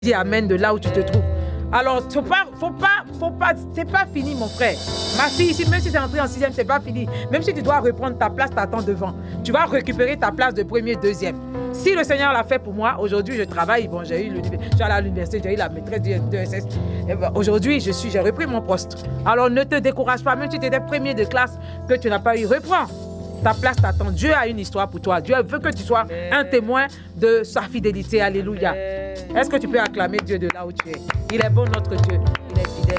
dis amen de là où tu te trouves. Alors, faut pas, c'est pas fini, mon frère. Ma fille, ici, même si tu es entrée en 6e, c'est pas fini. Même si tu dois reprendre ta place, t'attends devant. Tu vas récupérer ta place de premier, deuxième. Si le Seigneur l'a fait pour moi, aujourd'hui, je travaille. Bon, je suis allé à l'université, j'ai eu la maîtrise de SS. Aujourd'hui, j'ai repris mon poste. Alors, ne te décourage pas, même si tu étais premier de classe, que tu n'as pas eu, reprends. Ta place t'attend. Dieu a une histoire pour toi. Dieu veut que tu sois un témoin de sa fidélité. Alléluia. Est-ce que tu peux acclamer Dieu de là où tu es? Il est bon, notre Dieu. Il est fidèle.